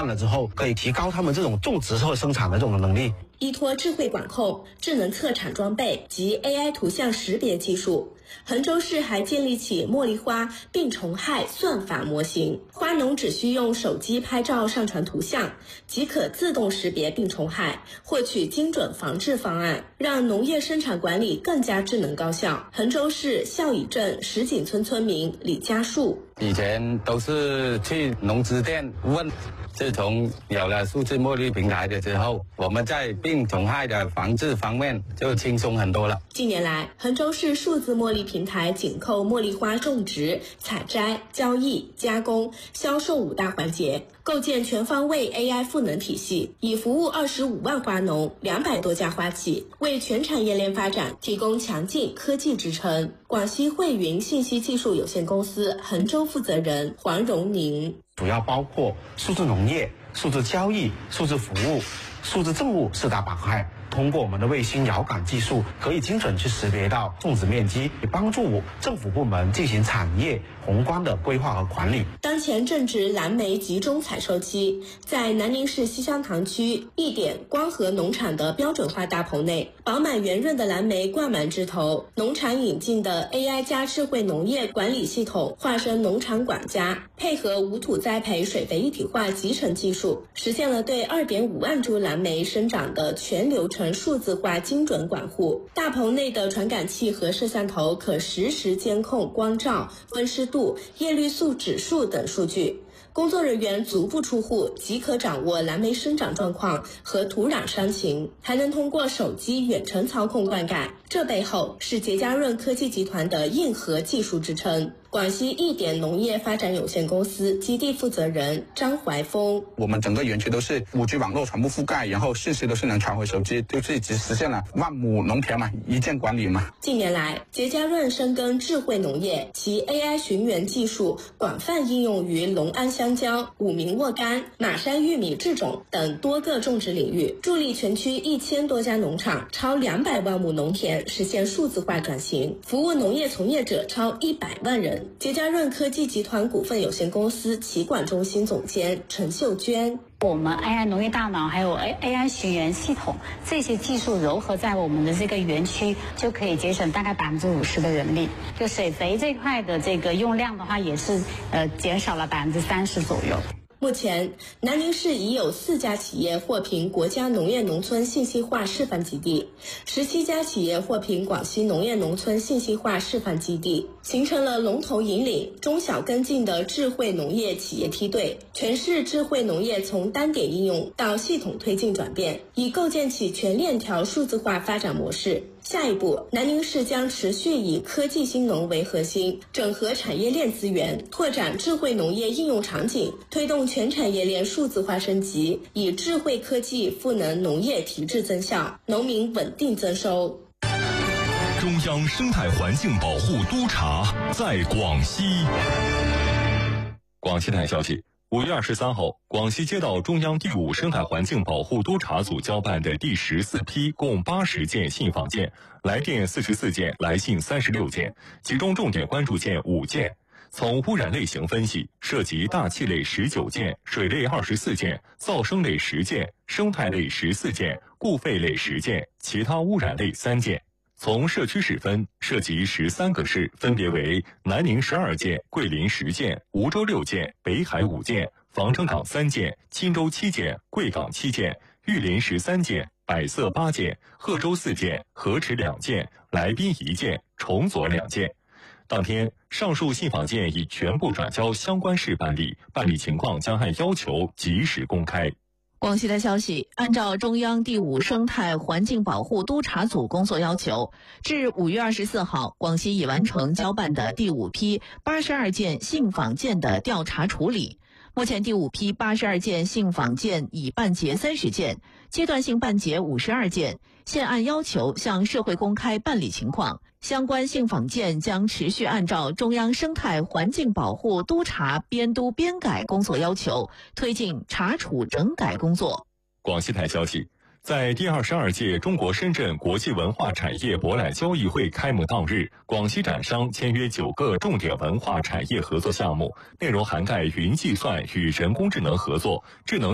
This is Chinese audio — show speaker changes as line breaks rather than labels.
善了之后，可以提高他们这种种植和生产的这种能力。
依托智慧管控、智能测产装备及 AI 图像识别技术，衡州市还建立起茉莉花病虫害算法模型，花农只需用手机拍照上传图像，即可自动识别病虫害，获取精准防治方案，让农业生产管理更加智能高效。衡州市孝乙镇石井村村民李家树：
以前都是去农资店问，自从有了数字茉莉平台的之后，我们在病虫害的防治方面就轻松很多了。
近年来，衡州市数字茉莉平台紧扣茉莉花种植、采摘、交易、加工、销售5大环节，构建全方位 AI 赋能体系，以服务25万花农、200多家花企，为全产业链发展提供强劲科技支撑。广西汇云信息技术有限公司衡州负责人黄荣宁：
主要包括数字农业、数字交易、数字服务、数字政务4大板块。通过我们的卫星遥感技术，可以精准去识别到种植面积，帮助政府部门进行产业宏观的规划和管理。
当前正值蓝莓集中采收期，在南宁市西乡塘区一点光合农场的标准化大棚内，饱满圆润的蓝莓挂满枝头。农场引进的 AI 加智慧农业管理系统化身农场管家，配合无土栽培水肥一体化集成技术，实现了对2.5万株蓝莓生长的全流程数字化精准管护。大棚内的传感器和摄像头可实时监控光照、温湿度、叶绿素指数等数据，工作人员足不出户即可掌握蓝莓生长状况和土壤伤情，还能通过手机远程操控灌溉。这背后是节嘉润科技集团的硬核技术支撑。广西一点农业发展有限公司基地负责人张怀峰：
我们整个园区都是5G 网络全部覆盖，然后信息都是能传回手机，就是只实现了万亩农田嘛，一键管理嘛。
近年来，节嘉润深耕智慧农业，其 AI 寻源技术广泛应用于隆安香蕉、武鸣沃柑、马山玉米制种等多个种植领域，助力全区1000多家农场、超200万亩农田实现数字化转型，服务农业从业者超100万人。节嘉润科技集团股份有限公司企管中心总监陈秀娟：
我们 AI 农业大脑还有 AI 寻源系统这些技术糅合在我们的这个园区，就可以节省大概50%的人力。就水肥这块的这个用量的话，也是减少了30%左右。
目前，南宁市已有4家企业获评国家农业农村信息化示范基地，17家企业获评广西农业农村信息化示范基地，形成了龙头引领、中小跟进的智慧农业企业梯队。全市智慧农业从单点应用到系统推进转变，已构建起全链条数字化发展模式。下一步，南宁市将持续以科技兴农为核心，整合产业链资源，拓展智慧农业应用场景，推动全产业链数字化升级，以智慧科技赋能农业提质增效，农民稳定增收。
中央生态环境保护督察在广西。广西台消息，5月23号，广西接到中央第5生态环境保护督察组交办的第14批共80件信访件，来电44件，来信36件，其中重点关注件5件。从污染类型分析，涉及大气类19件，水类24件，噪声类10件，生态类14件，固废类10件，其他污染类3件。从社区市分，涉及13个市，分别为南宁12件、桂林10件、梧州6件、北海5件、防城港3件、钦州7件、贵港7件、玉林13件、百色8件、贺州4件、河池2件、来宾1件、崇左2件。当天，上述信访件已全部转交相关市办理，办理情况将按要求及时公开。
广西的消息，按照中央第5生态环境保护督察组工作要求，至5月24号，广西已完成交办的第5批82件信访件的调查处理。目前第5批82件信访件已办结30件，阶段性办结52件，现按要求向社会公开办理情况。相关信访件将持续按照中央生态环境保护督察编督编改工作要求，推进查处整改工作。
广西台消息，在第22届中国深圳国际文化产业博览交易会开幕当日，广西展商签约9个重点文化产业合作项目，内容涵盖云计算与人工智能合作、智能